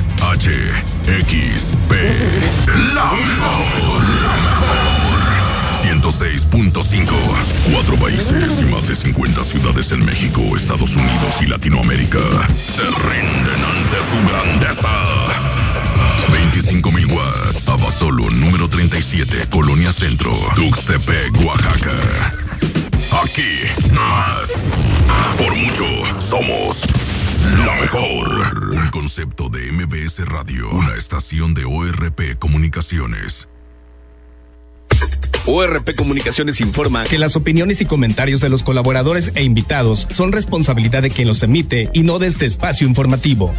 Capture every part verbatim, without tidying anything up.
H X P, la mejor, la mejor. ciento seis punto cinco. Cuatro países y más de cincuenta ciudades en México, Estados Unidos y Latinoamérica se rinden ante su grandeza. veinticinco mil watts. Abasolo, número treinta y siete, Colonia Centro, Tuxtepec, Oaxaca. Aquí, más. Por mucho, somos la mejor. Un concepto de M B S Radio, una estación de O R P Comunicaciones. O R P Comunicaciones informa que las opiniones y comentarios de los colaboradores e invitados son responsabilidad de quien los emite y no de este espacio informativo.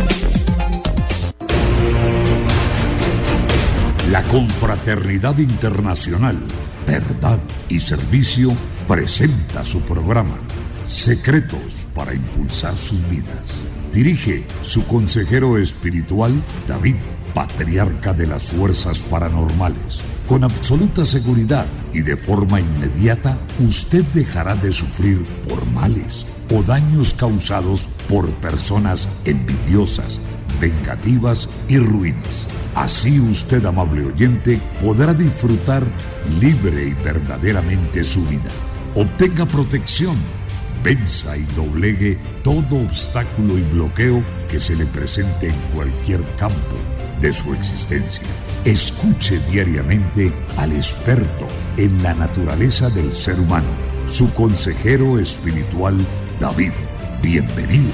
La Confraternidad Internacional, Verdad y Servicio presenta su programa Secretos para Impulsar Sus Vidas. Dirige su consejero espiritual, David, patriarca de las fuerzas paranormales. Con absoluta seguridad y de forma inmediata, usted dejará de sufrir por males o daños causados por personas envidiosas, vengativas y ruines. Así usted, amable oyente, podrá disfrutar libre y verdaderamente su vida. Obtenga protección, venza y doblegue todo obstáculo y bloqueo que se le presente en cualquier campo de su existencia. Escuche diariamente al experto en la naturaleza del ser humano, su consejero espiritual, David. Bienvenidos.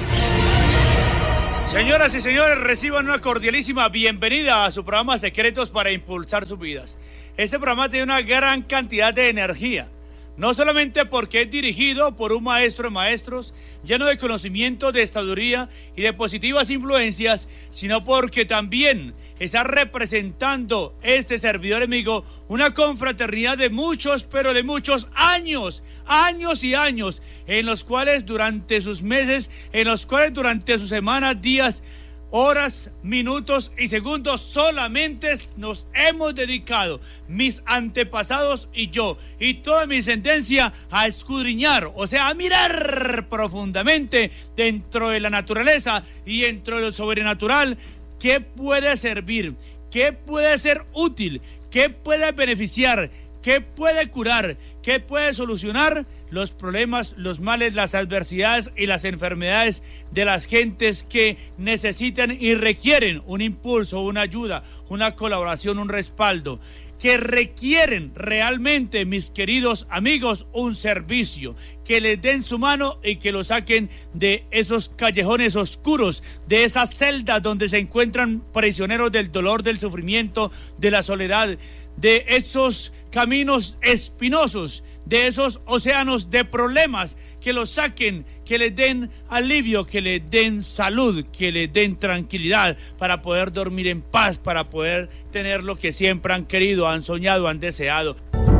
Señoras y señores, reciban una cordialísima bienvenida a su programa Secretos para Impulsar Sus Vidas. Este programa tiene una gran cantidad de energía, no solamente porque es dirigido por un maestro de maestros, lleno de conocimiento, de sabiduría y de positivas influencias, sino porque también está representando este servidor amigo una confraternidad de muchos, pero de muchos años, años y años, en los cuales durante sus meses, en los cuales durante sus semanas, días, horas, minutos y segundos solamente nos hemos dedicado, mis antepasados y yo, y toda mi descendencia, a escudriñar, o sea, a mirar profundamente dentro de la naturaleza y dentro de lo sobrenatural, qué puede servir, qué puede ser útil, qué puede beneficiar, qué puede curar, qué puede solucionar los problemas, los males, las adversidades y las enfermedades de las gentes que necesitan y requieren un impulso, una ayuda, una colaboración, un respaldo, que requieren realmente, mis queridos amigos, un servicio, que les den su mano y que lo saquen de esos callejones oscuros, de esas celdas donde se encuentran prisioneros del dolor, del sufrimiento, de la soledad, de esos caminos espinosos, de esos océanos de problemas, que los saquen, que les den alivio, que les den salud, que les den tranquilidad para poder dormir en paz, para poder tener lo que siempre han querido, han soñado, han deseado.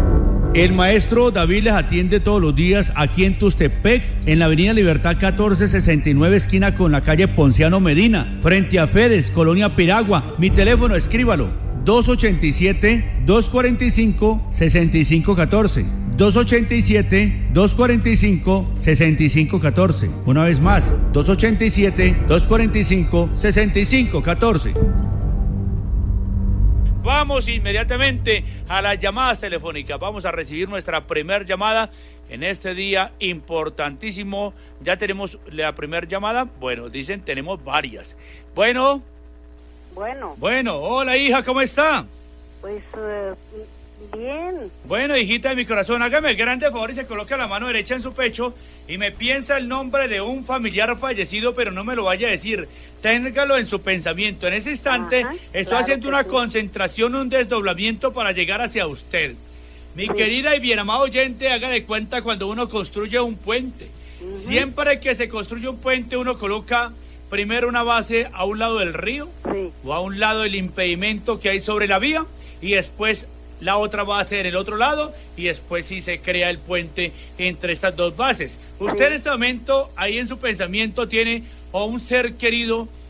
El maestro David les atiende todos los días aquí en Tuxtepec, en la avenida Libertad catorce sesenta y nueve, esquina con la calle Ponciano Medina, frente a Fedes, Colonia Piragua. Mi teléfono, escríbalo, dos ochenta y siete, dos cuarenta y cinco, sesenta y cinco catorce. dos ochenta y siete, dos cuarenta y cinco, sesenta y cinco catorce. Una vez más, dos ochenta y siete, dos cuarenta y cinco, sesenta y cinco catorce. Vamos inmediatamente a las llamadas telefónicas. Vamos a recibir nuestra primer llamada en este día importantísimo. Ya tenemos la primera llamada. Bueno, dicen tenemos varias. Bueno. Bueno. Bueno, hola hija, ¿cómo está? Pues uh, bien. Bueno, hijita de mi corazón, hágame el grande favor y se coloca la mano derecha en su pecho y me piensa el nombre de un familiar fallecido, pero no me lo vaya a decir. Téngalo en su pensamiento. En ese instante Ajá, estoy claro haciendo una sí. concentración, un desdoblamiento para llegar hacia usted. Mi sí. querida y bien amado oyente, haga de cuenta cuando uno construye un puente. Uh-huh. Siempre que se construye un puente, uno coloca primero una base a un lado del río sí. o a un lado del impedimento que hay sobre la vía, y después la otra base en el otro lado, y después sí se crea el puente entre estas dos bases. Usted sí. en este momento, ahí en su pensamiento, tiene o un ser querido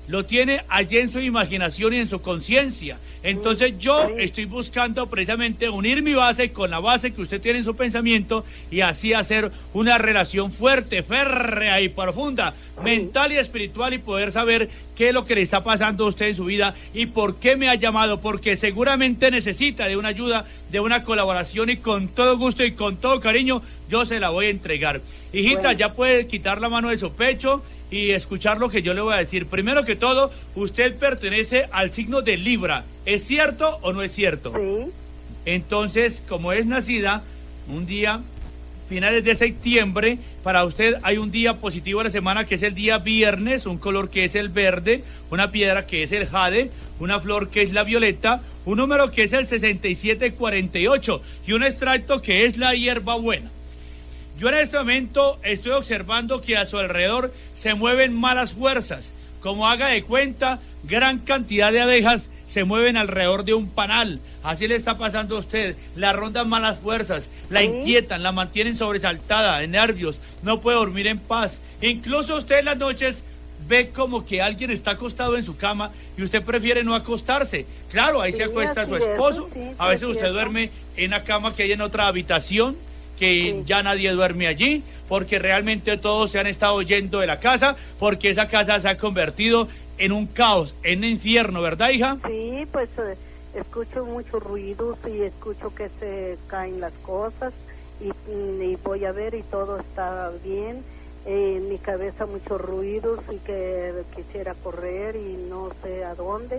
lo tiene allí en su imaginación y en su conciencia. Entonces yo estoy buscando precisamente unir mi base con la base que usted tiene en su pensamiento y así hacer una relación fuerte, férrea y profunda, mental y espiritual, y poder saber qué es lo que le está pasando a usted en su vida y por qué me ha llamado, porque seguramente necesita de una ayuda, de una colaboración, y con todo gusto y con todo cariño yo se la voy a entregar. Hijita, bueno, ya puede quitar la mano de su pecho y escuchar lo que yo le voy a decir. Primero que todo, usted pertenece al signo de Libra. ¿Es cierto o no es cierto? Sí. Entonces, como es nacida un día, finales de septiembre, para usted hay un día positivo de la semana que es el día viernes, un color que es el verde, una piedra que es el jade, una flor que es la violeta, un número que es el sesenta y siete cuarenta y ocho y un extracto que es la hierbabuena. Yo en este momento estoy observando que a su alrededor se mueven malas fuerzas. Como haga de cuenta, gran cantidad de abejas se mueven alrededor de un panal. Así le está pasando a usted. La rondan malas fuerzas, la ¿Sí? inquietan, la mantienen sobresaltada, de nervios, no puede dormir en paz. Incluso usted en las noches ve como que alguien está acostado en su cama y usted prefiere no acostarse. Claro, ahí sí, se acuesta su esposo. Sí, a veces usted duerme en una cama que hay en otra habitación, que sí. ya nadie duerme allí, porque realmente todos se han estado yendo de la casa, porque esa casa se ha convertido en un caos, en un infierno, ¿verdad, hija? Sí, pues eh, escucho muchos ruidos y escucho que se caen las cosas y, y voy a ver y todo está bien. Eh, en mi cabeza muchos ruidos y que quisiera correr y no sé a dónde.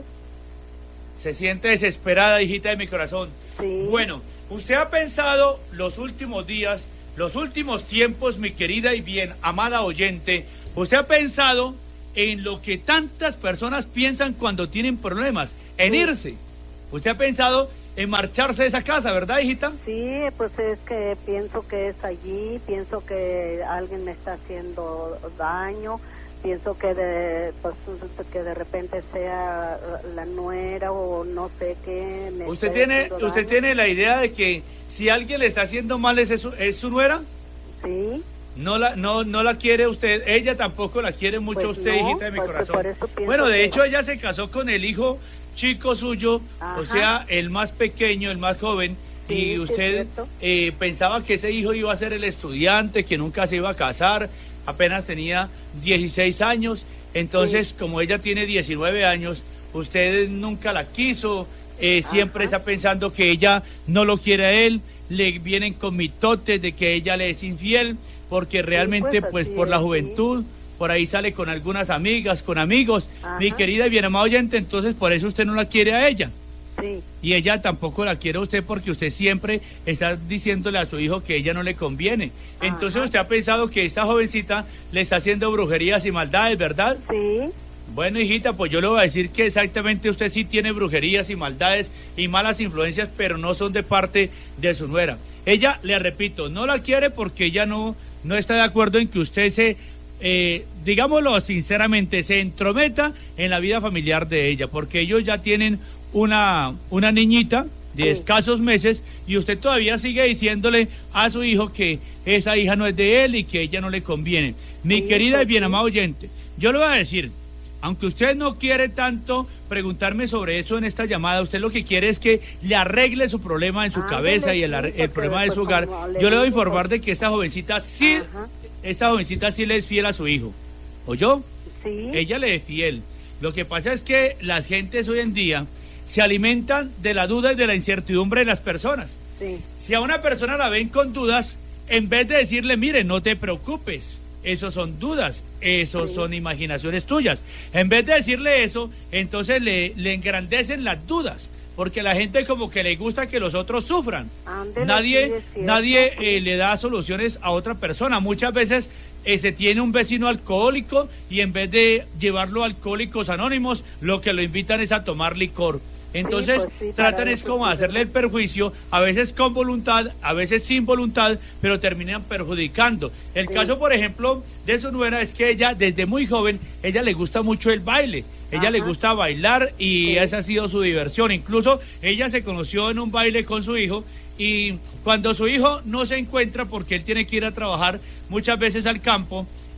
Se siente desesperada, hijita de mi corazón. Sí. Bueno, usted ha pensado los últimos días, los últimos tiempos, mi querida y bien amada oyente, usted ha pensado en lo que tantas personas piensan cuando tienen problemas, en sí. irse. Usted ha pensado en marcharse de esa casa, ¿verdad, hijita? Sí, pues es que pienso que es allí, pienso que alguien me está haciendo daño. Pienso que de pues, que de repente sea la nuera o no sé qué. Me ¿Usted tiene usted daño. tiene la idea de que si alguien le está haciendo mal es su, es su nuera? Sí. No la no no la quiere usted, ella tampoco la quiere mucho pues usted, no, hijita de mi pues corazón. Bueno, de que... hecho ella se casó con el hijo chico suyo, Ajá. o sea, el más pequeño, el más joven. Sí, y usted eh, pensaba que ese hijo iba a ser el estudiante, que nunca se iba a casar, apenas tenía dieciséis años, entonces sí. como ella tiene diecinueve años, usted nunca la quiso, eh, siempre está pensando que ella no lo quiere a él, le vienen con mitotes de que ella le es infiel, porque realmente sí, pues, pues por la juventud, sí. por ahí sale con algunas amigas, con amigos, Ajá. mi querida y bien amada oyente, entonces por eso usted no la quiere a ella. Sí. Y ella tampoco la quiere a usted porque usted siempre está diciéndole a su hijo que ella no le conviene. Ajá. Entonces usted ha pensado que esta jovencita le está haciendo brujerías y maldades, ¿verdad? Sí. Bueno, hijita, pues yo le voy a decir que exactamente usted sí tiene brujerías y maldades y malas influencias, pero no son de parte de su nuera. Ella, le repito, no la quiere porque ella no, no está de acuerdo en que usted se... Eh, digámoslo sinceramente, se entrometa en la vida familiar de ella, porque ellos ya tienen una, una niñita de sí. escasos meses y usted todavía sigue diciéndole a su hijo que esa hija no es de él y que ella no le conviene. Mi sí, querida y bien amada oyente, yo le voy a decir, aunque usted no quiere tanto preguntarme sobre eso en esta llamada, usted lo que quiere es que le arregle su problema en su ah, cabeza y el, el problema de su hogar. Yo le voy a informar de que esta jovencita sí... Ajá. Esta jovencita sí le es fiel a su hijo. ¿Oyó? Sí. Ella le es fiel. Lo que pasa es que las gentes hoy en día se alimentan de la duda y de la incertidumbre de las personas. Sí. Si a una persona la ven con dudas, en vez de decirle, mire, no te preocupes, esos son dudas, esos sí. son imaginaciones tuyas. En vez de decirle eso, entonces le, le engrandecen las dudas. Porque la gente como que le gusta que los otros sufran. Ándele, nadie sí, nadie eh, le da soluciones a otra persona. Muchas veces eh, se tiene un vecino alcohólico y en vez de llevarlo a Alcohólicos Anónimos, lo que lo invitan es a tomar licor. Entonces sí, pues sí, tratan es como de hacerle el perjuicio, a veces con voluntad, a veces sin voluntad, pero terminan perjudicando. El sí. caso, por ejemplo, de su nuera es que ella, desde muy joven, ella le gusta mucho el baile. Ella Ajá. le gusta bailar y sí. esa ha sido su diversión. Incluso ella se conoció en un baile con su hijo y cuando su hijo no se encuentra porque él tiene que ir a trabajar muchas veces al campo,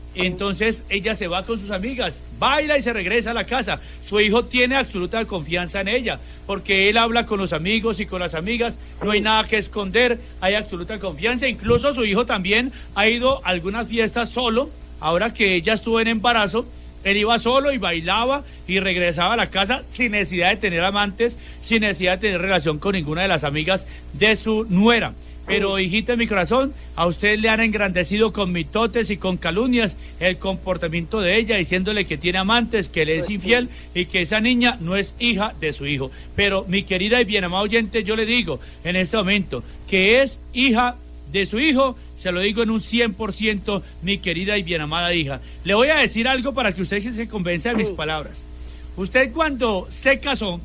Entonces ella se va con sus amigas, baila y se regresa a la casa. Su hijo tiene absoluta confianza en ella, porque él habla con los amigos y con las amigas, no hay nada que esconder, hay absoluta confianza. Incluso su hijo también ha ido a algunas fiestas solo, ahora que ella estuvo en embarazo. Él iba solo y bailaba y regresaba a la casa sin necesidad de tener amantes, sin necesidad de tener relación con ninguna de las amigas de su nuera. Pero, hijita de mi corazón, a usted le han engrandecido con mitotes y con calumnias el comportamiento de ella, diciéndole que tiene amantes, que le es infiel y que esa niña no es hija de su hijo. Pero, mi querida y bien amada oyente, yo le digo en este momento que es hija de su hijo, se lo digo en un cien por ciento, mi querida y bien amada hija. Le voy a decir algo para que usted se convenza de mis palabras. Usted cuando se casó,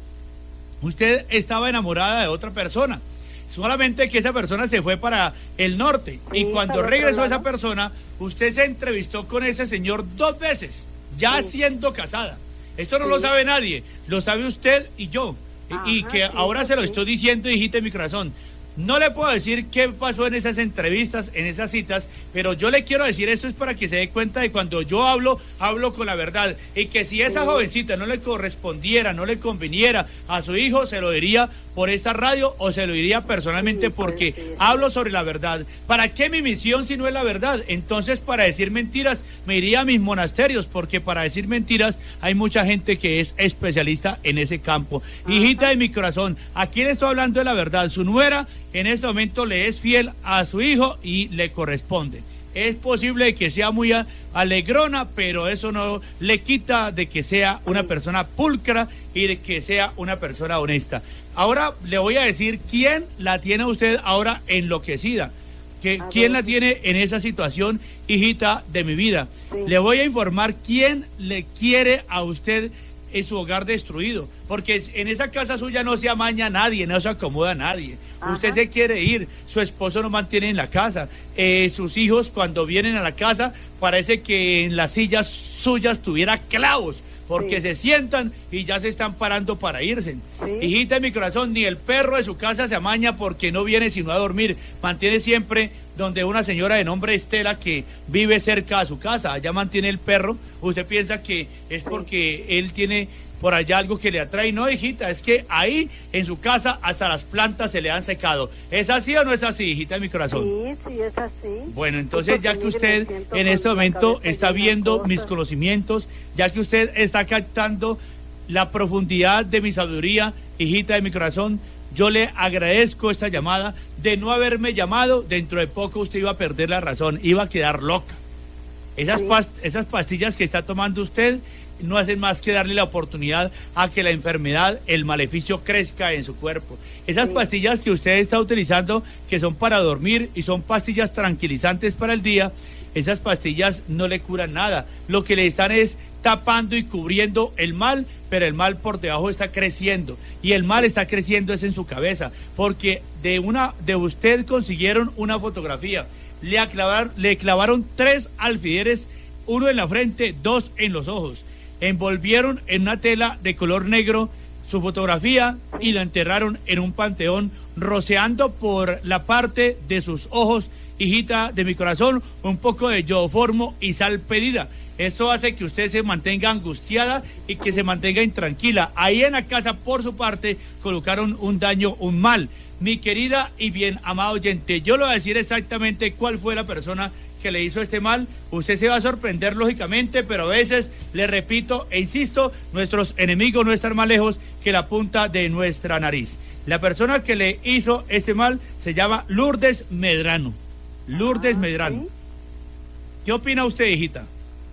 usted estaba enamorada de otra persona. Solamente que esa persona se fue para el norte, sí, y cuando regresó esa persona, usted se entrevistó con ese señor dos veces, ya sí. siendo casada. Esto no sí. lo sabe nadie, lo sabe usted y yo. Ajá, y que sí, ahora se lo sí. estoy diciendo, hijita de mi corazón. No le puedo decir qué pasó en esas entrevistas, en esas citas, pero yo le quiero decir esto es para que se dé cuenta de cuando yo hablo, hablo con la verdad. Y que si esa jovencita no le correspondiera, no le conviniera a su hijo, se lo diría por esta radio o se lo diría personalmente, porque hablo sobre la verdad. ¿Para qué mi misión si no es la verdad? Entonces, para decir mentiras, me iría a mis monasterios, porque para decir mentiras hay mucha gente que es especialista en ese campo. Ajá. Hijita de mi corazón, ¿a quién estoy hablando de la verdad? Su nuera en este momento le es fiel a su hijo y le corresponde. Es posible que sea muy alegrona, pero eso no le quita de que sea una persona pulcra y de que sea una persona honesta. Ahora le voy a decir quién la tiene usted ahora enloquecida. Que, ¿Quién la tiene en esa situación, hijita de mi vida? Sí. Le voy a informar quién le quiere a usted en su hogar destruido, porque en esa casa suya no se amaña a nadie, no se acomoda a nadie. Ajá. Usted se quiere ir, su esposo no mantiene en la casa, eh, sus hijos cuando vienen a la casa parece que en las sillas suyas tuviera clavos, porque sí. se sientan y ya se están parando para irse. Sí. Hijita de mi corazón, ni el perro de su casa se amaña porque no viene sino a dormir, mantiene siempre donde una señora de nombre Estela que vive cerca de su casa, allá mantiene el perro. Usted piensa que es porque él tiene por allá algo que le atrae. No, hijita, es que ahí en su casa hasta las plantas se le han secado. ¿Es así o no es así, hijita de mi corazón? Sí, sí, es así. Bueno, entonces ya que usted en este momento está viendo mis conocimientos, ya que usted está captando la profundidad de mi sabiduría, hijita de mi corazón, yo le agradezco esta llamada. De no haberme llamado, dentro de poco usted iba a perder la razón, iba a quedar loca. Esas, sí. past- esas pastillas que está tomando usted no hacen más que darle la oportunidad a que la enfermedad, el maleficio crezca en su cuerpo. Esas sí. pastillas que usted está utilizando, que son para dormir y son pastillas tranquilizantes para el día, esas pastillas no le curan nada. Lo que le están es tapando y cubriendo el mal, pero el mal por debajo está creciendo. Y el mal está creciendo es en su cabeza, porque de una de usted consiguieron una fotografía. Le, aclavar, le clavaron tres alfileres, uno en la frente, dos en los ojos. Envolvieron en una tela de color negro su fotografía y la enterraron en un panteón, rociando por la parte de sus ojos, hijita de mi corazón, un poco de yodoformo y sal pedida. Esto hace que usted se mantenga angustiada y que se mantenga intranquila. Ahí en la casa, por su parte, colocaron un daño, un mal. Mi querida y bien amada oyente, yo le voy a decir exactamente cuál fue la persona que le hizo este mal. Usted se va a sorprender lógicamente, pero a veces, le repito e insisto, nuestros enemigos no están más lejos que la punta de nuestra nariz. La persona que le hizo este mal se llama Lourdes Medrano. Lourdes ah, Medrano. ¿Sí? ¿Qué opina usted, hijita?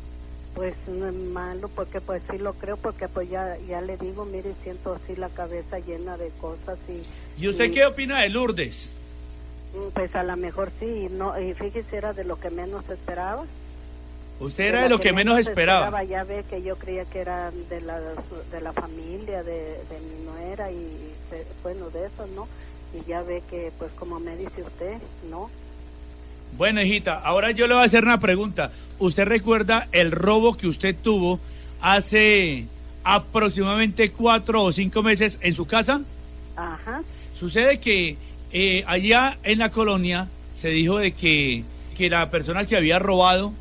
Pues no es malo, porque pues sí lo creo, porque pues ya, ya le digo, mire, siento así la cabeza llena de cosas. ¿Y, ¿Y usted y, qué opina de Lourdes? Pues a lo mejor sí, no, y fíjese, era de lo que menos esperaba. Usted era de, de lo que, que menos esperaba. esperaba. Ya ve que yo creía que era de la, de la familia, de, de mi nuera, y bueno, de eso, ¿no? Y ya ve que, pues como me dice usted, ¿no? Bueno, hijita, ahora yo le voy a hacer una pregunta. ¿Usted recuerda el robo que usted tuvo hace aproximadamente cuatro o cinco meses en su casa? Ajá. Sucede que eh, allá en la colonia se dijo de que, que la persona que había robado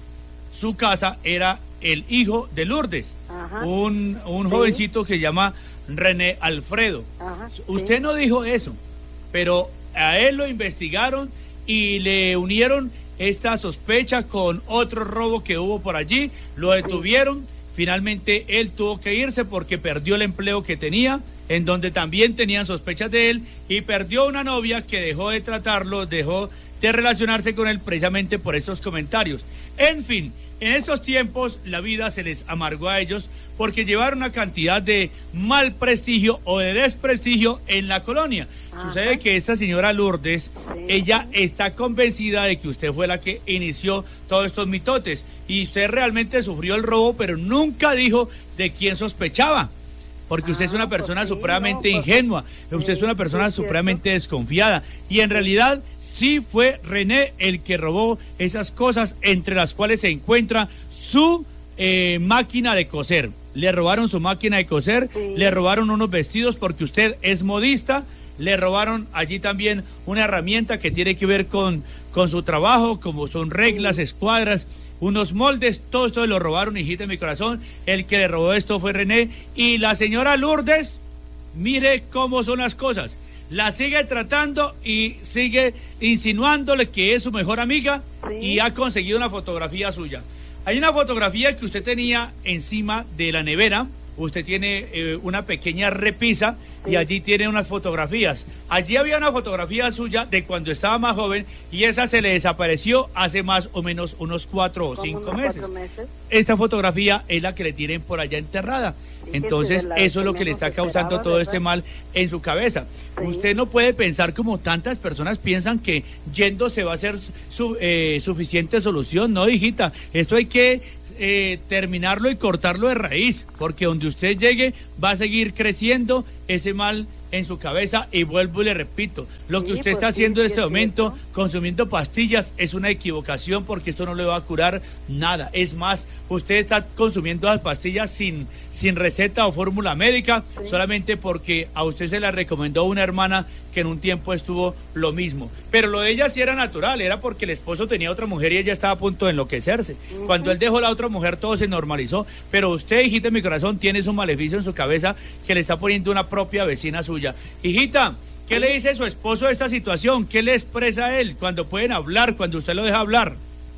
su casa era el hijo de Lourdes, Ajá. un, un Sí. jovencito que se llama René Alfredo. Ajá, Usted sí. no dijo eso, pero a él lo investigaron y le unieron esta sospecha con otro robo que hubo por allí, lo detuvieron, finalmente él tuvo que irse porque perdió el empleo que tenía, en donde también tenían sospechas de él, y perdió una novia que dejó de tratarlo, dejó de relacionarse con él precisamente por esos comentarios. En fin, en estos tiempos la vida se les amargó a ellos porque llevaron una cantidad de mal prestigio o de desprestigio en la colonia. Ajá. Sucede que esta señora Lourdes, Sí. ella está convencida de que usted fue la que inició todos estos mitotes y usted realmente sufrió el robo, pero nunca dijo de quién sospechaba. Porque usted es una Ah, persona pues sí, supremamente no, pues, ingenua, usted sí, es una persona sí, es cierto. supremamente desconfiada y en realidad sí fue René el que robó esas cosas, entre las cuales se encuentra su eh, máquina de coser. Le robaron su máquina de coser, Sí. le robaron unos vestidos porque usted es modista, le robaron allí también una herramienta que tiene que ver con, con su trabajo, como son reglas, escuadras, unos moldes, todo esto lo robaron, hijita de mi corazón. El que le robó esto fue René. Y la señora Lourdes, mire cómo son las cosas. La sigue tratando y sigue insinuándole que es su mejor amiga, Sí. y ha conseguido una fotografía suya. Hay una fotografía que usted tenía encima de la nevera. Usted tiene eh, una pequeña repisa y Sí. allí tiene unas fotografías. Allí había una fotografía suya de cuando estaba más joven y esa se le desapareció hace más o menos unos cuatro o Como cinco unos meses. cuatro meses. Esta fotografía es la que le tienen por allá enterrada. Fíjese Entonces de la eso es lo que que le menos está causando esperaba, todo ¿verdad? este mal en su cabeza. Sí. Usted no puede pensar como tantas personas piensan que yendo se va a hacer su, eh, suficiente solución. No, hijita, esto hay que eh, terminarlo y cortarlo de raíz, porque donde usted llegue va a seguir creciendo ese mal en su cabeza. Y vuelvo y le repito, lo que Sí, usted pues está sí, haciendo en sí este es momento, cierto. consumiendo pastillas, es una equivocación, porque esto no le va a curar nada. Es más, usted está consumiendo las pastillas sin, sin receta o fórmula médica, Sí. solamente porque a usted se la recomendó una hermana que en un tiempo estuvo lo mismo. Pero lo de ella sí era natural, era porque el esposo tenía otra mujer y ella estaba a punto de enloquecerse. Ujú. Cuando él dejó la otra mujer, todo se normalizó. Pero usted, hijita de mi corazón, tiene su maleficio en su cabeza que le está poniendo una propia vecina suya. Hijita, ¿qué le dice su esposo de esta situación? ¿Qué le expresa a él cuando pueden hablar, cuando usted lo deja hablar?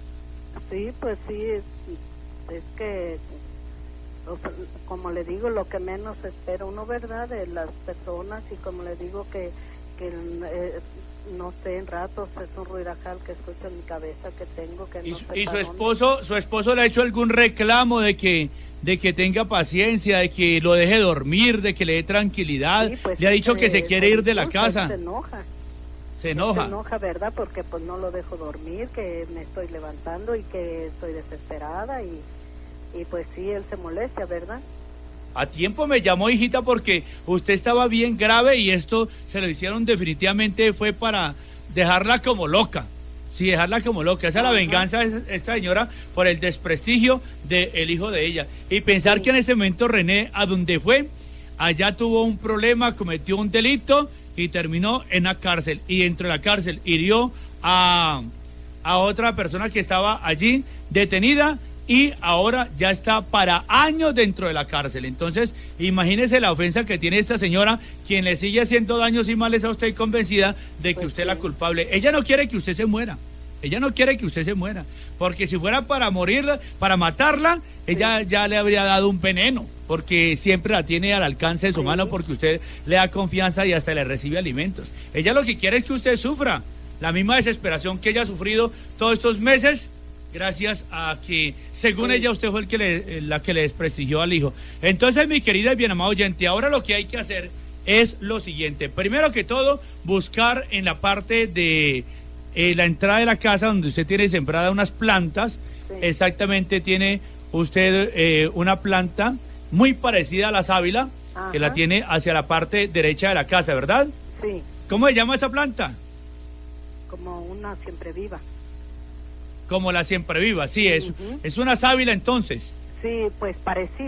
Sí, pues sí, es, es que, o sea, como le digo, lo que menos espera uno, ¿verdad?, de las personas, y como le digo que, que eh, no sé, en ratos es un ruidajal que escucho en mi cabeza que tengo, que ¿Y, no su- sé y su para dónde. esposo, su esposo le ha hecho algún reclamo de que, de que tenga paciencia, de que lo deje dormir, de que le dé tranquilidad? Sí, pues, Le ha dicho que se eh, quiere ir de la disculpa, casa. Se enoja. Se enoja. Se enoja, ¿verdad? Porque pues no lo dejo dormir, que me estoy levantando y que estoy desesperada, y, y pues sí, él se molesta, ¿verdad? A tiempo me llamó, hijita, porque usted estaba bien grave y esto se lo hicieron definitivamente, fue para dejarla como loca. Sí, dejarla como loca. Esa es la Ajá. venganza de esta señora por el desprestigio del hijo de ella. Y pensar Sí. que en ese momento René, a donde fue, allá tuvo un problema, cometió un delito y terminó en la cárcel. Y dentro de la cárcel hirió a, a otra persona que estaba allí detenida, y ahora ya está para años dentro de la cárcel. Entonces, imagínese la ofensa que tiene esta señora, quien le sigue haciendo daños y males a usted, convencida de que Pues usted es sí. la culpable. Ella no quiere que usted se muera. Ella no quiere que usted se muera, porque si fuera para morirla, para matarla, ella ya le habría dado un veneno, porque siempre la tiene al alcance de su Sí. mano, porque usted le da confianza y hasta le recibe alimentos. Ella lo que quiere es que usted sufra la misma desesperación que ella ha sufrido todos estos meses, gracias a que, según Sí. ella, usted fue el que le, la que le desprestigió al hijo. Entonces, mi querida y bien amado oyente, ahora lo que hay que hacer es lo siguiente. Primero que todo, buscar en la parte de eh, la entrada de la casa, donde usted tiene sembrada unas plantas. Sí. Exactamente, tiene usted eh, una planta muy parecida a la sábila, que la Ajá. tiene hacia la parte derecha de la casa, ¿verdad? Sí, ¿Cómo se llama esa planta? como una siempre viva. Como la siempre viva, sí, es, Ujú. es una sábila entonces. Sí, pues parecida.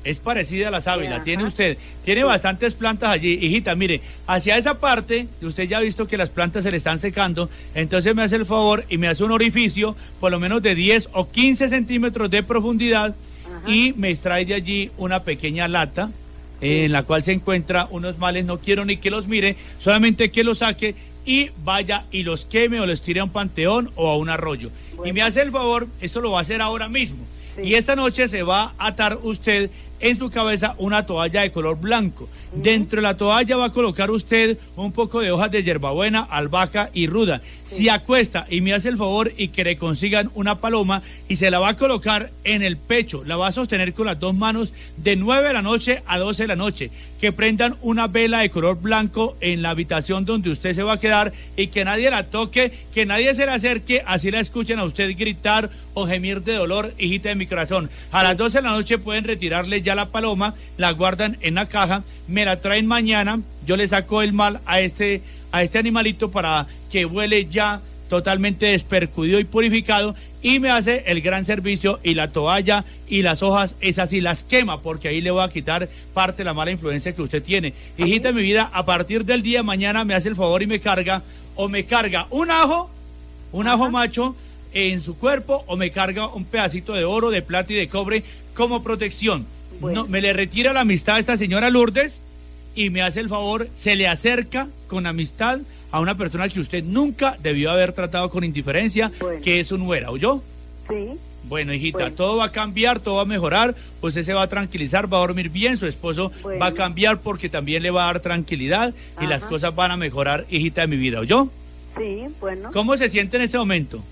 Es parecida a la sábila, Ajá. tiene usted, tiene Sí. bastantes plantas allí, hijita, mire, hacia esa parte, usted ya ha visto que las plantas se le están secando, entonces me hace el favor y me hace un orificio, por lo menos de diez o quince centímetros de profundidad, Ajá. y me extrae de allí una pequeñña lata, eh, en la cual se encuentra unos males, no quiero ni que los mire, solamente que los saque y vaya y los queme o los tire a un panteón o a un arroyo. Bueno. Y me hace el favor, esto lo va a hacer ahora mismo. Sí. Y esta noche se va a atar usted en su cabeza una toalla de color blanco. Uh-huh. Dentro de la toalla va a colocar usted un poco de hojas de hierbabuena, albahaca y ruda. Sí. Si acuesta y me hace el favor y que le consigan una paloma y se la va a colocar en el pecho, la va a sostener con las dos manos de nueve de la noche a doce de la noche. Que prendan una vela de color blanco en la habitación donde usted se va a quedar y que nadie la toque, que nadie se le acerque, así la escuchen a usted gritar o gemir de dolor, hijita de mi corazón. A las doce de la noche pueden retirarle ya la paloma, la guardan en la caja, me la traen mañana, yo le saco el mal a este, a este animalito para que vuele ya totalmente despercudido y purificado, y me hace el gran servicio, y la toalla y las hojas, esas sí las quema, porque ahí le voy a quitar parte de la mala influencia que usted tiene. Hijita de mi vida, a partir del día de mañana me hace el favor y me carga, o me carga un ajo, un ajo macho en su cuerpo, o me carga un pedacito de oro, de plata y de cobre como protección. Bueno. No, me le retira la amistad a esta señora Lourdes y me hace el favor, se le acerca con amistad a una persona que usted nunca debió haber tratado con indiferencia, Bueno. que es su nuera, ¿oyó? Sí. Bueno, hijita, Bueno. todo va a cambiar, todo va a mejorar, usted se va a tranquilizar, va a dormir bien, su esposo Bueno. va a cambiar porque también le va a dar tranquilidad y Ajá. las cosas van a mejorar, hijita de mi vida, ¿oyó? Sí, bueno. ¿Cómo se siente en este momento?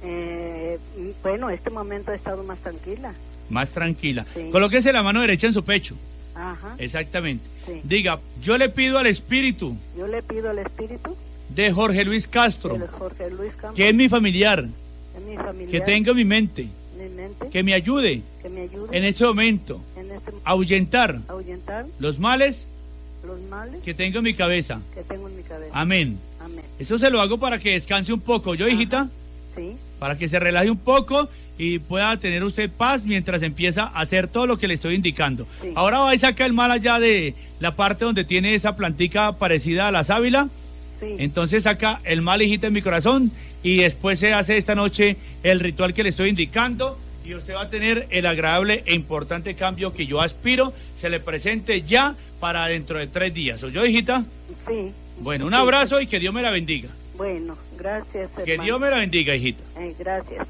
Eh, bueno, este momento he estado más tranquila. Más tranquila. Sí. Colóquese la mano derecha en su pecho. Ajá. Exactamente. Sí. Diga, yo le pido al espíritu Yo le pido al espíritu de Jorge Luis Castro, de Jorge Luis Campos, que es mi familiar, es mi familiar, que tenga en mi mente, mi mente, que me ayude que me ayude en este momento en este a ahuyentar a ahuyentar los males los males que tengo en mi cabeza. que tengo en mi cabeza. Amén. Amén. Eso se lo hago para que descanse un poco, ¿yo, hijita? Sí. Para que se relaje un poco y pueda tener usted paz mientras empieza a hacer todo lo que le estoy indicando. Sí. Ahora va y saca el mal allá de la parte donde tiene esa plantica parecida a la sábila. Sí. Entonces saca el mal, hijita, en mi corazón, y después se hace esta noche el ritual que le estoy indicando, y usted va a tener el agradable e importante cambio que yo aspiro se le presente ya para dentro de tres días. ¿Oyó, hijita? Sí. Bueno, un Sí. abrazo y que Dios me la bendiga. Bueno, gracias, Que hermano. Dios me la bendiga, hijita. Eh, gracias.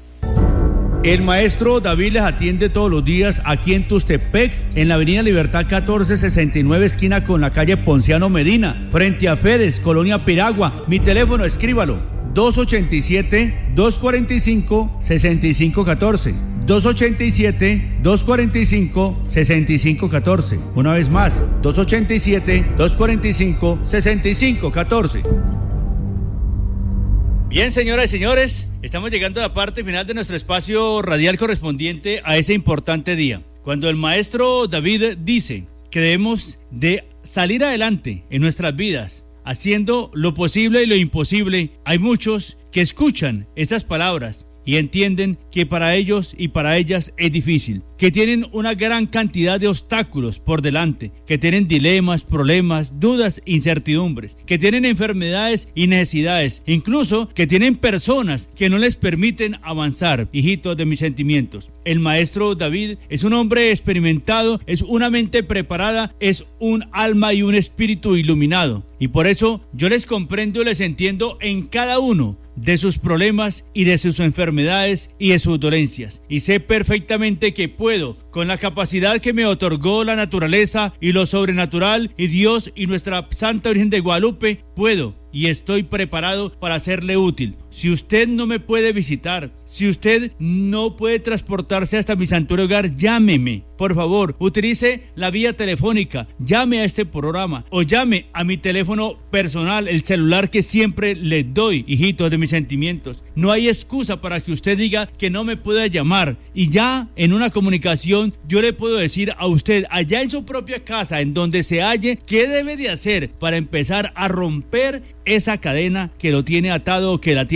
El maestro David les atiende todos los días aquí en Tustepec, en la avenida Libertad catorce sesenta y nueve, esquina con la calle Ponciano Medina, frente a Fedes, Colonia Piragua. Mi teléfono, escríbalo, dos ochenta y siete, dos cuarenta y cinco, sesenta y cinco catorce. dos ochenta y siete, dos cuarenta y cinco, sesenta y cinco catorce. Una vez más, dos ochenta y siete, dos cuarenta y cinco, sesenta y cinco catorce. Bien, señoras y señores, estamos llegando a la parte final de nuestro espacio radial correspondiente a ese importante día, cuando el maestro David dice que debemos de salir adelante en nuestras vidas, haciendo lo posible y lo imposible. Hay muchos que escuchan estas palabras y entienden que para ellos y para ellas es difícil, que tienen una gran cantidad de obstáculos por delante, que tienen dilemas, problemas, dudas, incertidumbres, que tienen enfermedades y necesidades, incluso que tienen personas que no les permiten avanzar. Hijitos de mis sentimientos, el maestro David es un hombre experimentado, es una mente preparada, es un alma y un espíritu iluminado, y por eso yo les comprendo y les entiendo en cada uno de sus problemas y de sus enfermedades y de sus dolencias, y sé perfectamente que puedo, con la capacidad que me otorgó la naturaleza y lo sobrenatural y Dios y nuestra Santa Virgen de Guadalupe, puedo y estoy preparado para serle útil. Si usted no me puede visitar, si usted no puede transportarse hasta mi santuario hogar, llámeme. Por favor, utilice la vía telefónica, llame a este programa o llame a mi teléfono personal, el celular que siempre le doy, hijitos de mis sentimientos. No hay excusa para que usted diga que no me pueda llamar, y ya en una comunicación yo le puedo decir a usted allá en su propia casa, en donde se halle, qué debe de hacer para empezar a romper esa cadena que lo tiene atado o que la tiene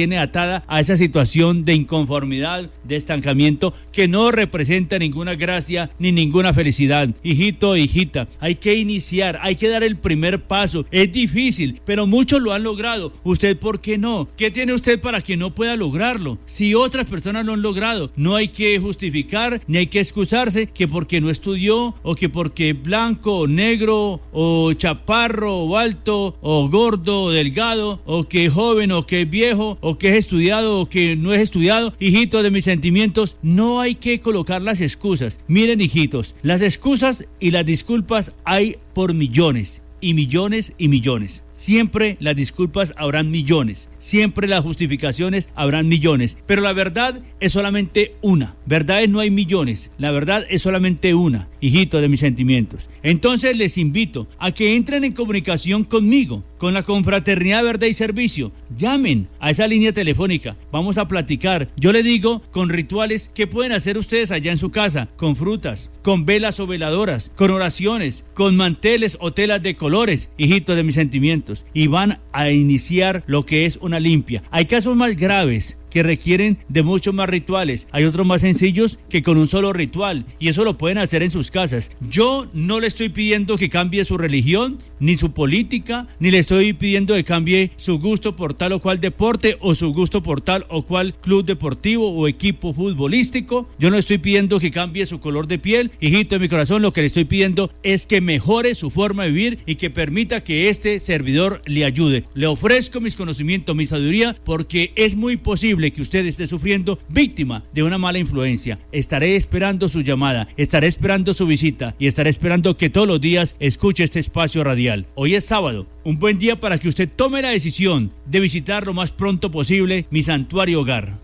tiene atada a esa situación de inconformidad, de estancamiento, que no representa ninguna gracia ni ninguna felicidad. Hijito, hijita, hay que iniciar, hay que dar el primer paso. Es difícil, pero muchos lo han logrado. ¿Usted por qué no? ¿Qué tiene usted para que no pueda lograrlo? Si otras personas lo han logrado, no hay que justificar ni hay que excusarse que porque no estudió, o que porque blanco o negro o chaparro o alto o gordo o delgado, o que es joven o que es viejo, o que es estudiado o que no es estudiado. Hijitos de mis sentimientos, no hay que colocar las excusas. Miren, hijitos, las excusas y las disculpas hay por millones y millones y millones. Siempre las disculpas habrán millones, siempre las justificaciones habrán millones, pero la verdad es solamente una. Verdades no hay millones, la verdad es solamente una, hijito de mis sentimientos. Entonces les invito a que entren en comunicación conmigo, con la Confraternidad Verdad y Servicio. Llamen a esa línea telefónica, vamos a platicar. Yo le digo con rituales que pueden hacer ustedes allá en su casa, con frutas, con velas o veladoras, con oraciones, con manteles o telas de colores, hijito de mis sentimientos. Y van a iniciar lo que es una limpia. Hay casos más graves que requieren de muchos más rituales. Hay otros más sencillos que con un solo ritual, y eso lo pueden hacer en sus casas. Yo no le estoy pidiendo que cambie su religión, ni su política, ni le estoy pidiendo que cambie su gusto por tal o cual deporte, o su gusto por tal o cual club deportivo o equipo futbolístico. Yo no estoy pidiendo que cambie su color de piel. Hijito de mi corazón, lo que le estoy pidiendo es que mejore su forma de vivir y que permita que este servidor le ayude. Le ofrezco mis conocimientos, mi sabiduría, porque es muy posible que usted esté sufriendo víctima de una mala influencia. Estaré esperando su llamada, estaré esperando su visita y estaré esperando que todos los días escuche este espacio radial. Hoy es sábado, un buen día para que usted tome la decisión de visitar lo más pronto posible mi santuario hogar.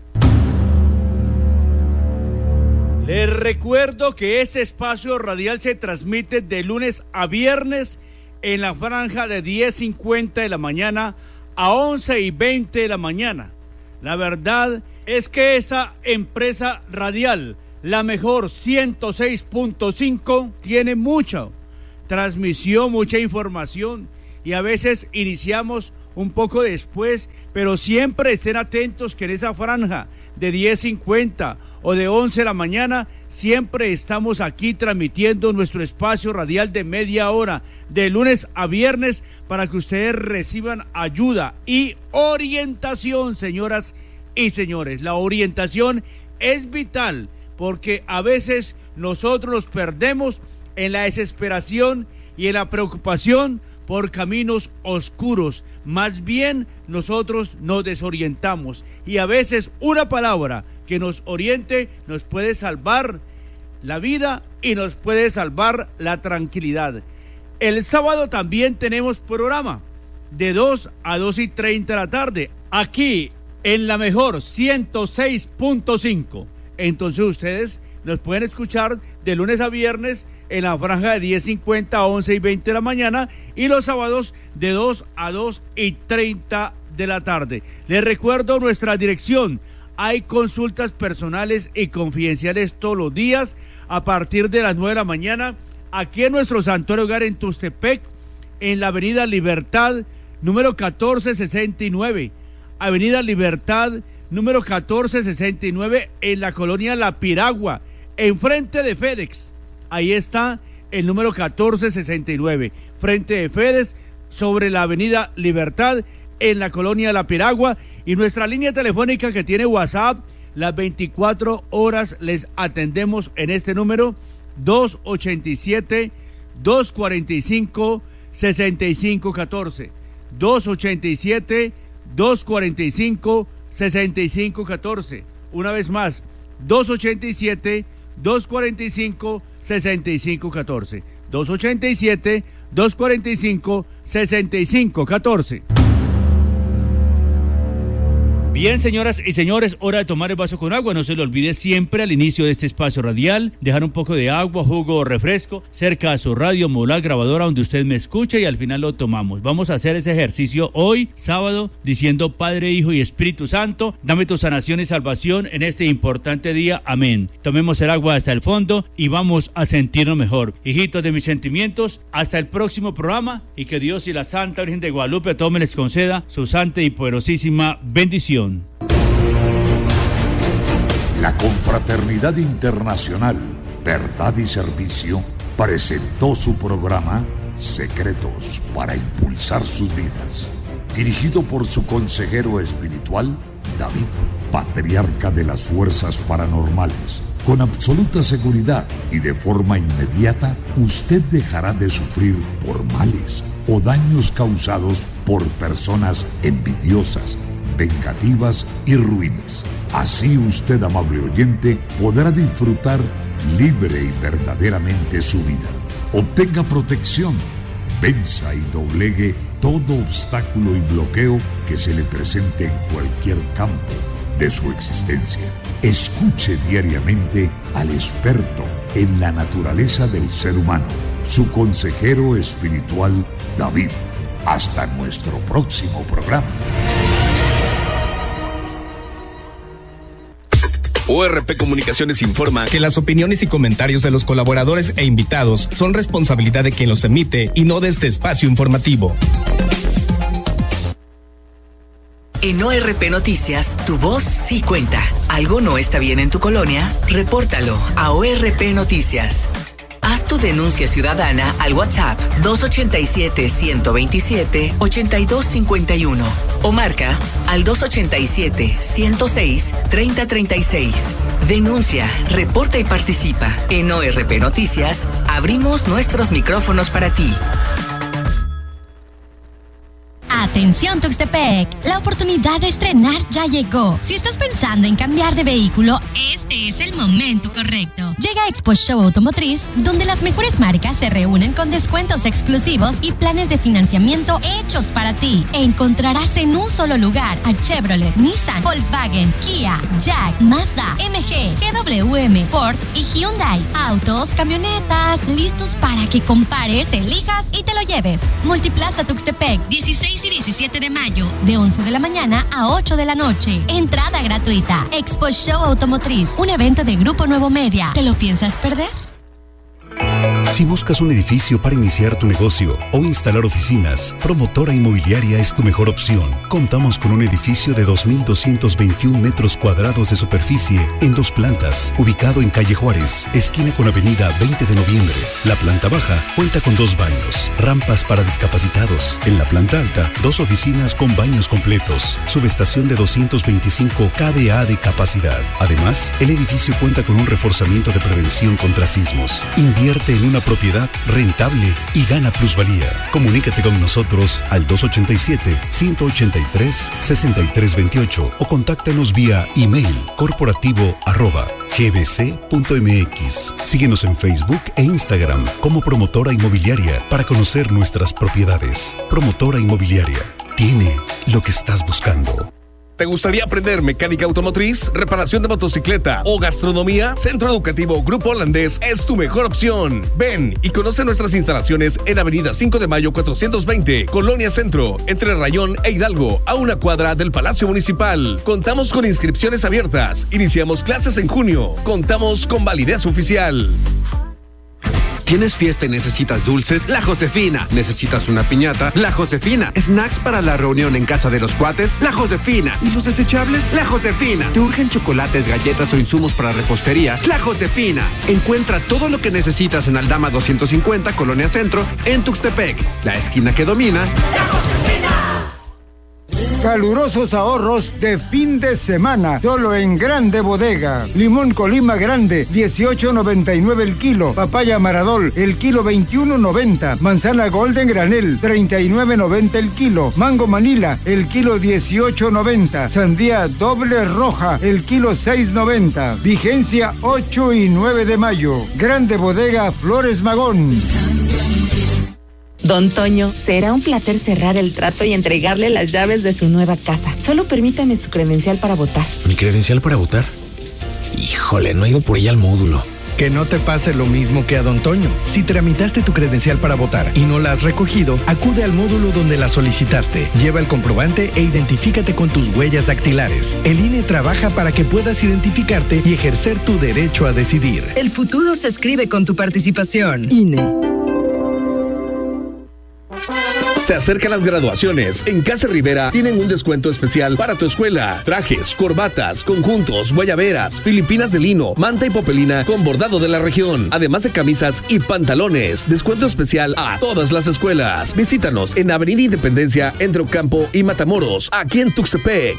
Les recuerdo que este espacio radial se transmite de lunes a viernes en la franja de diez cincuenta de la mañana a once y veinte de la mañana. La verdad es que esta empresa radial, la mejor ciento seis punto cinco, tiene mucha transmisión, mucha información, y a veces iniciamos un poco después, pero siempre estén atentos que en esa franja de diez cincuenta o de once de la mañana siempre estamos aquí transmitiendo nuestro espacio radial de media hora de lunes a viernes para que ustedes reciban ayuda y orientación, señoras y señores. La orientación es vital porque a veces nosotros nos perdemos en la desesperación y en la preocupación por caminos oscuros. Más bien nosotros nos desorientamos, y a veces una palabra que nos oriente nos puede salvar la vida y nos puede salvar la tranquilidad. El sábado también tenemos programa de dos a dos y treinta de la tarde aquí en la mejor ciento seis punto cinco. Entonces ustedes nos pueden escuchar de lunes a viernes en la franja de diez cincuenta a once y veinte de la mañana, y los sábados de dos a dos y treinta de la tarde. Les recuerdo nuestra dirección. Hay consultas personales y confidenciales todos los días a partir de las nueve de la mañana aquí en nuestro santuario hogar en Tustepec, en la avenida Libertad número catorce sesenta y nueve. Avenida Libertad número catorce sesenta y nueve en la colonia La Piragua, enfrente de FedEx. Ahí está el número catorce sesenta y nueve, frente de FedEx, sobre la avenida Libertad, en la colonia La Piragua. Y nuestra línea telefónica que tiene WhatsApp, las veinticuatro horas les atendemos en este número, dos ochenta y siete, dos cuarenta y cinco, sesenta y cinco catorce. dos ochenta y siete, dos cuarenta y cinco, sesenta y cinco catorce. Una vez más, dos ochenta y siete, dos cuarenta y cinco, sesenta y cinco catorce. dos ochenta y siete, dos cuarenta y cinco, sesenta y cinco catorce. Bien, señoras y señores, hora de tomar el vaso con agua. No se lo olvide siempre al inicio de este espacio radial, dejar un poco de agua, jugo o refresco cerca a su radio, modular, grabadora donde usted me escucha, y al final lo tomamos. Vamos a hacer ese ejercicio hoy, sábado, diciendo: Padre, Hijo y Espíritu Santo, dame tu sanación y salvación en este importante día. Amén. Tomemos el agua hasta el fondo y vamos a sentirnos mejor. Hijitos de mis sentimientos, hasta el próximo programa, y que Dios y la Santa Virgen de Guadalupe a todos me les conceda su santa y poderosísima bendición. La Confraternidad Internacional, Verdad y Servicio presentó su programa Secretos para Impulsar Sus Vidas, dirigido por su consejero espiritual, David, patriarca de las fuerzas paranormales. Con absoluta seguridad y de forma inmediata, usted dejará de sufrir por males o daños causados por personas envidiosas, vengativas y ruines. Así usted, amable oyente, podrá disfrutar libre y verdaderamente su vida. Obtenga protección, venza y doblegue todo obstáculo y bloqueo que se le presente en cualquier campo de su existencia. Escuche diariamente al experto en la naturaleza del ser humano, su consejero espiritual, David. Hasta nuestro próximo programa. O R P Comunicaciones informa que las opiniones y comentarios de los colaboradores e invitados son responsabilidad de quien los emite y no de este espacio informativo. En O R P Noticias, tu voz sí cuenta. ¿Algo no está bien en tu colonia? Repórtalo a O R P Noticias. Haz tu denuncia ciudadana al WhatsApp dos ochenta y siete, ciento veintisiete, ochenta y dos cincuenta y uno o marca al dos ochenta y siete, ciento seis, treinta treinta y seis. Denuncia, reporta y participa. En O R P Noticias, abrimos nuestros micrófonos para ti. Atención Tuxtepec, la oportunidad de estrenar ya llegó. Si estás pensando en cambiar de vehículo, este es el momento correcto. Llega Expo Show Automotriz, donde las mejores marcas se reúnen con descuentos exclusivos y planes de financiamiento hechos para ti. Encontrarás en un solo lugar a Chevrolet, Nissan, Volkswagen, Kia, Jack, Mazda, M G, G W M, Ford y Hyundai. Autos, camionetas, listos para que compares, elijas y te lo lleves. Multiplaza Tuxtepec, dieciséis y diecisiete de mayo, de once de la mañana a ocho de la noche. Entrada gratuita. Expo Show Automotriz, un evento de Grupo Nuevo Media. ¿Te lo piensas perder? Si buscas un edificio para iniciar tu negocio o instalar oficinas, Promotora Inmobiliaria es tu mejor opción. Contamos con un edificio de dos mil doscientos veintiún metros cuadrados de superficie en dos plantas, ubicado en Calle Juárez, esquina con Avenida veinte de noviembre. La planta baja cuenta con dos baños, rampas para discapacitados. En la planta alta, dos oficinas con baños completos, subestación de doscientos veinticinco kVA de capacidad. Además, el edificio cuenta con un reforzamiento de prevención contra sismos. Invierte en una propiedad rentable y gana plusvalía. Comunícate con nosotros al dos ochenta y siete, ciento ochenta y tres, sesenta y tres veintiocho o contáctanos vía email corporativo arroba gbc.mx. Síguenos en Facebook e Instagram como Promotora Inmobiliaria para conocer nuestras propiedades. Promotora Inmobiliaria tiene lo que estás buscando. ¿Te gustaría aprender mecánica automotriz, reparación de motocicleta o gastronomía? Centro Educativo Grupo Holandés es tu mejor opción. Ven y conoce nuestras instalaciones en Avenida cinco de mayo cuatrocientos veinte, Colonia Centro, entre Rayón e Hidalgo, a una cuadra del Palacio Municipal. Contamos con inscripciones abiertas. Iniciamos clases en junio. Contamos con validez oficial. ¿Tienes fiesta y necesitas dulces? La Josefina. ¿Necesitas una piñata? La Josefina. ¿Snacks para la reunión en casa de los cuates? La Josefina. ¿Y los desechables? La Josefina. ¿Te urgen chocolates, galletas o insumos para repostería? La Josefina. Encuentra todo lo que necesitas en Aldama doscientos cincuenta, Colonia Centro, en Tuxtepec. La esquina que domina. La Josefina. Calurosos ahorros de fin de semana, solo en Grande Bodega. Limón Colima Grande, dieciocho noventa y nueve el kilo. Papaya Maradol, el kilo veintiuno noventa. Manzana Golden Granel, treinta y nueve noventa el kilo. Mango Manila, el kilo dieciocho noventa. Sandía Doble Roja, el kilo seis noventa. Vigencia ocho y nueve de mayo. Grande Bodega Flores Magón. Don Toño, será un placer cerrar el trato y entregarle las llaves de su nueva casa. Solo permítame su credencial para votar. ¿Mi credencial para votar? Híjole, no he ido por ella al módulo. Que no te pase lo mismo que a Don Toño. Si tramitaste tu credencial para votar y no la has recogido, acude al módulo donde la solicitaste. Lleva el comprobante e identifícate con tus huellas dactilares. El I N E trabaja para que puedas identificarte y ejercer tu derecho a decidir. El futuro se escribe con tu participación. I N E. Se acercan las graduaciones. En Casa Rivera tienen un descuento especial para tu escuela. Trajes, corbatas, conjuntos, guayaberas, filipinas de lino, manta y popelina con bordado de la región. Además de camisas y pantalones. Descuento especial a todas las escuelas. Visítanos en Avenida Independencia entre Ocampo y Matamoros, aquí en Tuxtepec.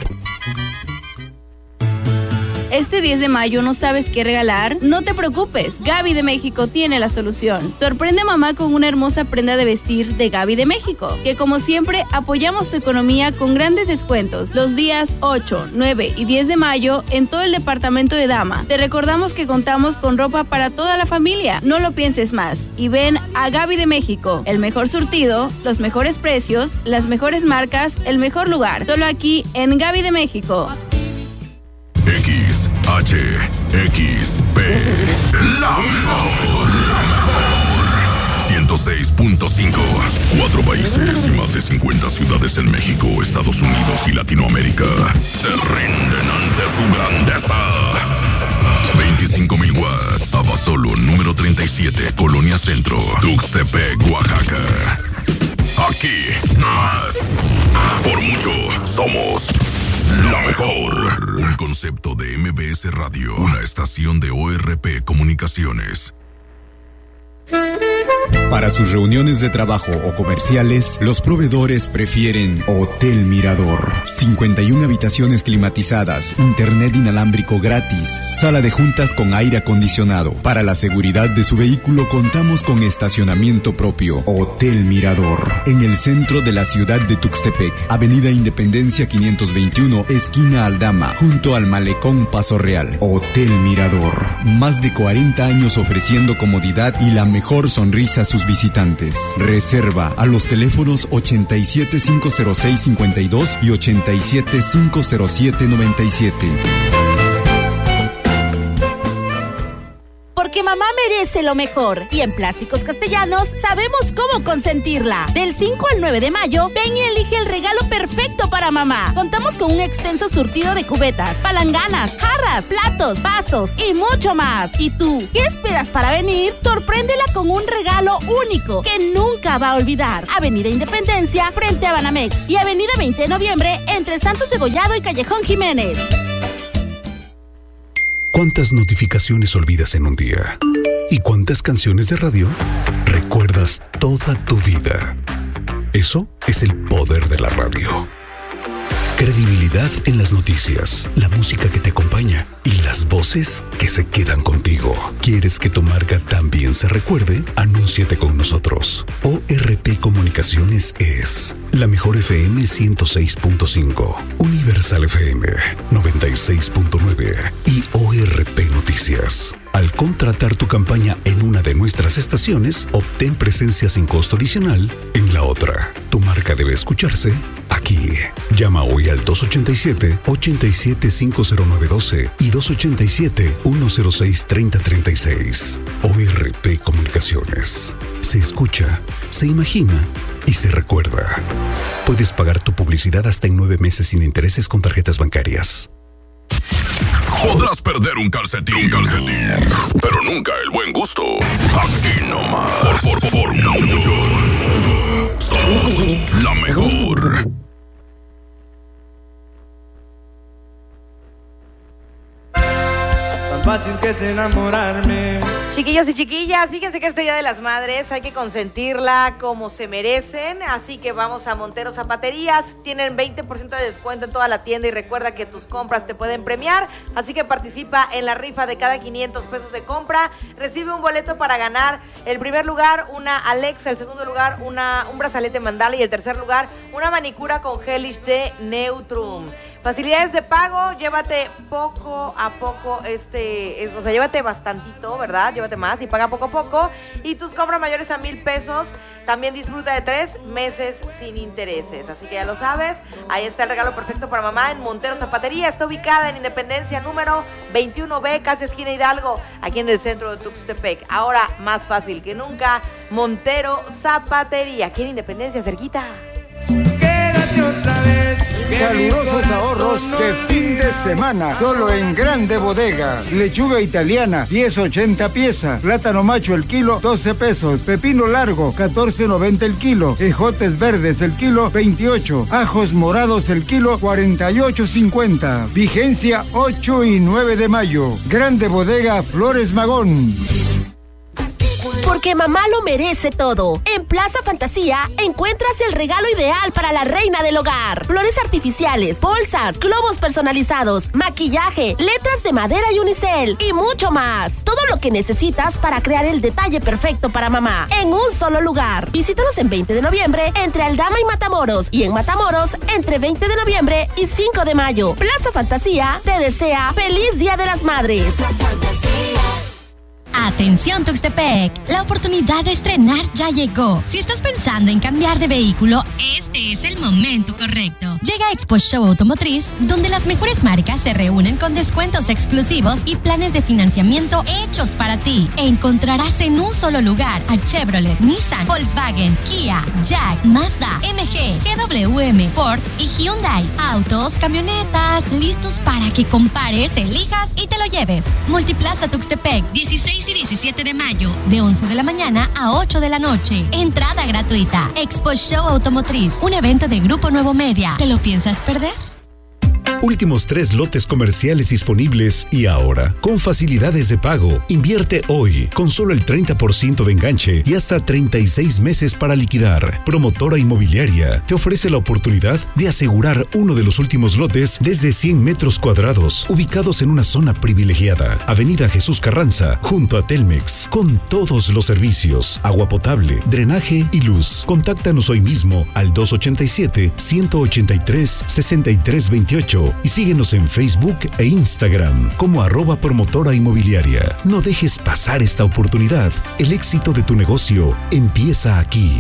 Este diez de mayo no sabes qué regalar, no te preocupes, Gaby de México tiene la solución. Sorprende a mamá con una hermosa prenda de vestir de Gaby de México, que como siempre apoyamos tu economía con grandes descuentos los días ocho, nueve y diez de mayo en todo el departamento de Dama. Te recordamos que contamos con ropa para toda la familia, no lo pienses más y ven a Gaby de México, el mejor surtido, los mejores precios, las mejores marcas, el mejor lugar, solo aquí en Gaby de México. X, H, X, P, la mejor, la mejor. ciento seis punto cinco, cuatro países y más de cincuenta ciudades en México, Estados Unidos y Latinoamérica se rinden ante su grandeza. veinticinco mil watts, Abasolo, número treinta y siete, Colonia Centro, Tuxtepec, Oaxaca. Aquí, más. Por mucho, somos la mejor. Un concepto de M B S Radio, una estación de O R P Comunicaciones. Para sus reuniones de trabajo o comerciales, los proveedores prefieren Hotel Mirador. cincuenta y una habitaciones climatizadas, internet inalámbrico gratis, sala de juntas con aire acondicionado. Para la seguridad de su vehículo contamos con estacionamiento propio. Hotel Mirador, en el centro de la ciudad de Tuxtepec, Avenida Independencia quinientos veintiuno, esquina Aldama, junto al Malecón Paso Real. Hotel Mirador, más de cuarenta años ofreciendo comodidad y la mejor sonrisa a sus visitantes. Reserva a los teléfonos ochenta y siete, cinco cero seis, cincuenta y dos y ochenta y siete, cinco cero siete, noventa y siete. Porque mamá merece lo mejor. Y en Plásticos Castellanos sabemos cómo consentirla. Del cinco al nueve de mayo, ven y elige el regalo perfecto para mamá. Contamos con un extenso surtido de cubetas, palanganas, jarras, platos, vasos y mucho más. ¿Y tú, qué esperas para venir? Sorpréndela con un regalo único que nunca va a olvidar. Avenida Independencia, frente a Banamex. Y Avenida veinte de noviembre, entre Santos de Gollado y Callejón Jiménez. ¿Cuántas notificaciones olvidas en un día? ¿Y cuántas canciones de radio recuerdas toda tu vida? Eso es el poder de la radio. Credibilidad en las noticias, la música que te acompaña y las voces que se quedan contigo. ¿Quieres que tu marca también se recuerde? Anúnciate con nosotros. O R P Comunicaciones es la mejor F M ciento seis punto cinco, Universal F M noventa y seis punto nueve y O R P Noticias. Al contratar tu campaña en una de nuestras estaciones, obtén presencia sin costo adicional en la otra. Tu marca debe escucharse aquí. Llama hoy al dos ochenta y siete, ochenta y siete, cinco cero nueve doce y dos ochenta y siete, uno cero seis, treinta treinta y seis. O R P Comunicaciones. Se escucha, se imagina y se recuerda. Puedes pagar tu publicidad hasta en nueve meses sin intereses con tarjetas bancarias. Podrás perder un calcetín, un calcetín, pero nunca el buen gusto. Aquí nomás. Por, por, por mucho. Somos la mejor. Tan fácil que es enamorarme. Chiquillos y chiquillas, fíjense que este Día de las Madres hay que consentirla como se merecen, así que vamos a Montero Zapaterías, tienen veinte por ciento de descuento en toda la tienda y recuerda que tus compras te pueden premiar, así que participa en la rifa de cada quinientos pesos de compra, recibe un boleto para ganar el primer lugar, una Alexa, el segundo lugar, una, un brazalete mandala y el tercer lugar, una manicura con gelish de Neutrum. Facilidades de pago, llévate poco a poco, este, es, o sea, llévate bastantito, ¿verdad? Llévate más y paga poco a poco. Y tus compras mayores a mil pesos, también disfruta de tres meses sin intereses. Así que ya lo sabes, ahí está el regalo perfecto para mamá en Montero Zapatería. Está ubicada en Independencia número veintiuno B, casi esquina Hidalgo, aquí en el centro de Tuxtepec. Ahora más fácil que nunca, Montero Zapatería, aquí en Independencia, cerquita. Quédate otra vez. Calurosos ahorros de fin de semana, solo en Grande Bodega. Lechuga italiana, diez ochenta pieza. Plátano macho el kilo, doce pesos. Pepino largo, catorce noventa el kilo. Ejotes verdes el kilo, veintiocho. Ajos morados el kilo, cuarenta y ocho cincuenta. Vigencia ocho y nueve de mayo. Grande Bodega Flores Magón. Porque mamá lo merece todo. En Plaza Fantasía encuentras el regalo ideal para la reina del hogar. Flores artificiales, bolsas, globos personalizados, maquillaje, letras de madera y unicel y mucho más. Todo lo que necesitas para crear el detalle perfecto para mamá en un solo lugar. Visítanos en veinte de noviembre entre Aldama y Matamoros y en Matamoros entre veinte de noviembre y cinco de mayo. Plaza Fantasía te desea feliz Día de las Madres. Atención Tuxtepec, la oportunidad de estrenar ya llegó. Si estás pensando en cambiar de vehículo, este es el momento correcto. Llega Expo Show Automotriz, donde las mejores marcas se reúnen con descuentos exclusivos y planes de financiamiento hechos para ti. Encontrarás en un solo lugar a Chevrolet, Nissan, Volkswagen, Kia, Jack, Mazda, M G, G W M, Ford y Hyundai. Autos, camionetas, listos para que compares, elijas y te lo lleves. Multiplaza Tuxtepec, dieciséis y diecisiete de mayo, de once de la mañana a ocho de la noche. Entrada gratuita. Expo Show Automotriz, un evento de Grupo Nuevo Media. ¿Te lo piensas perder? Últimos tres lotes comerciales disponibles y ahora, con facilidades de pago. Invierte hoy, con solo el treinta por ciento de enganche y hasta treinta y seis meses para liquidar. Promotora Inmobiliaria te ofrece la oportunidad de asegurar uno de los últimos lotes desde cien metros cuadrados, ubicados en una zona privilegiada. Avenida Jesús Carranza, junto a Telmex, con todos los servicios, agua potable, drenaje y luz. Contáctanos hoy mismo al dos ochenta y siete, ciento ochenta y tres, sesenta y tres veintiocho y síguenos en Facebook e Instagram como arroba promotora inmobiliaria. No dejes pasar esta oportunidad. El éxito de tu negocio empieza aquí.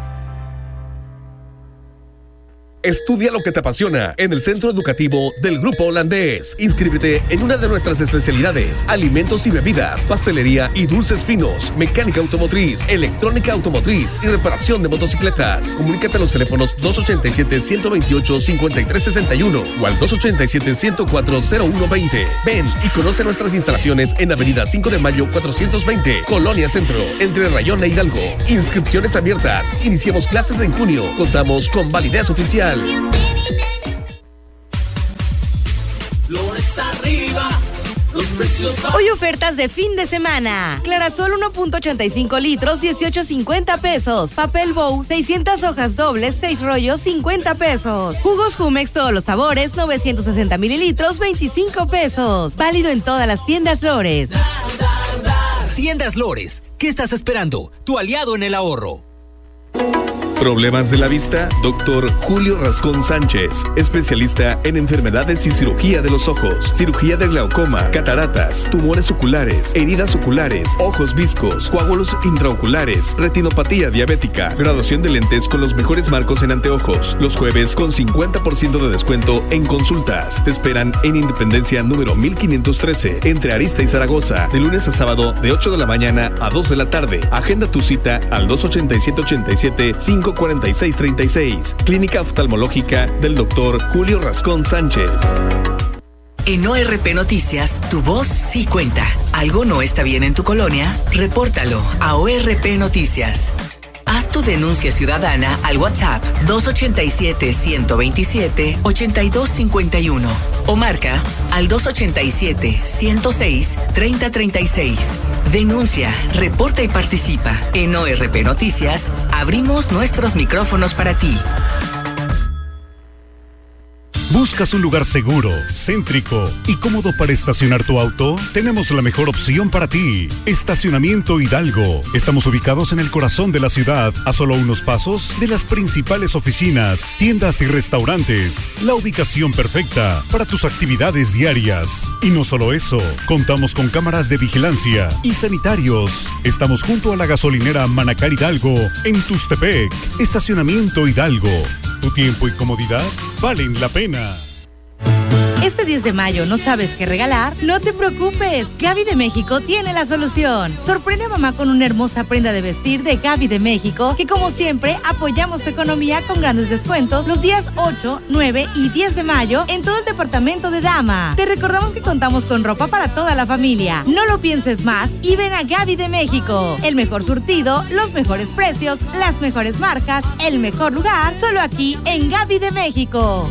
Estudia lo que te apasiona en el Centro Educativo del Grupo Holandés. Inscríbete en una de nuestras especialidades: alimentos y bebidas, pastelería y dulces finos, mecánica automotriz, electrónica automotriz y reparación de motocicletas. Comunícate a los teléfonos dos ochenta y siete, ciento veintiocho, cincuenta y tres sesenta y uno o al dos ochenta y siete, ciento cuatro, cero uno veinte. Ven y conoce nuestras instalaciones en Avenida cinco de mayo cuatrocientos veinte, Colonia Centro, entre Rayón e Hidalgo. Inscripciones abiertas. Iniciamos clases en junio. Contamos con validez oficial. Flores arriba, los precios bajos. Hoy ofertas de fin de semana. Clarasol uno punto ochenta y cinco litros, dieciocho cincuenta pesos. Papel Bow, seiscientas hojas dobles, seis rollos, cincuenta pesos. Jugos Jumex todos los sabores, novecientos sesenta mililitros, veinticinco pesos. Válido en todas las tiendas Lores. Tiendas Lores, ¿qué estás esperando? Tu aliado en el ahorro. ¿Problemas de la vista? Doctor Julio Rascón Sánchez, especialista en enfermedades y cirugía de los ojos, cirugía de glaucoma, cataratas, tumores oculares, heridas oculares, ojos viscos, coágulos intraoculares, retinopatía diabética, graduación de lentes con los mejores marcos en anteojos. Los jueves con cincuenta por ciento de descuento en consultas. Te esperan en Independencia número mil quinientos trece, entre Arista y Zaragoza, de lunes a sábado de ocho de la mañana a dos de la tarde. Agenda tu cita al dos ochenta y siete, ochenta y siete, cinco cuarenta y seis, treinta y seis. Clínica Oftalmológica del doctor Julio Rascón Sánchez. En O R P Noticias, tu voz sí cuenta. ¿Algo no está bien en tu colonia? Repórtalo a O R P Noticias. Haz tu denuncia ciudadana al WhatsApp dos ochenta y siete, ciento veintisiete, ochenta y dos cincuenta y uno o marca al dos ochenta y siete, ciento seis, treinta treinta y seis. Denuncia, reporta y participa. En O R P Noticias, abrimos nuestros micrófonos para ti. ¿Buscas un lugar seguro, céntrico y cómodo para estacionar tu auto? Tenemos la mejor opción para ti. Estacionamiento Hidalgo. Estamos ubicados en el corazón de la ciudad, a solo unos pasos de las principales oficinas, tiendas y restaurantes. La ubicación perfecta para tus actividades diarias. Y no solo eso, contamos con cámaras de vigilancia y sanitarios. Estamos junto a la gasolinera Manacar Hidalgo, en Tuxtepec. Estacionamiento Hidalgo. Tu tiempo y comodidad valen la pena. Este diez de mayo no sabes qué regalar, no te preocupes. Gaby de México tiene la solución. Sorprende a mamá con una hermosa prenda de vestir de Gaby de México, que como siempre apoyamos tu economía con grandes descuentos los días ocho, nueve y diez de mayo en todo el departamento de dama. Te recordamos que contamos con ropa para toda la familia. No lo pienses más y ven a Gaby de México. El mejor surtido, los mejores precios, las mejores marcas, el mejor lugar, solo aquí en Gaby de México.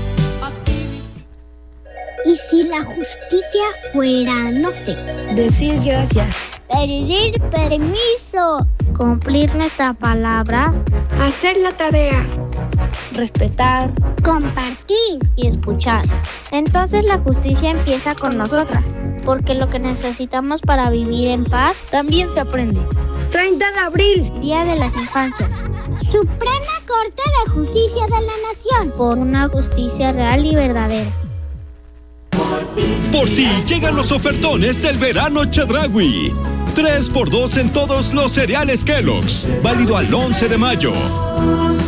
¿Y si la justicia fuera, no sé, decir gracias, pedir permiso, cumplir nuestra palabra, hacer la tarea, respetar, compartir y escuchar? Entonces la justicia empieza con nosotras, porque lo que necesitamos para vivir en paz también se aprende. treinta de abril, Día de las Infancias. Suprema Corte de Justicia de la Nación, por una justicia real y verdadera. Por ti llegan los ofertones del verano Chedraui. tres por dos en todos los cereales Kellogg's. Válido al once de mayo.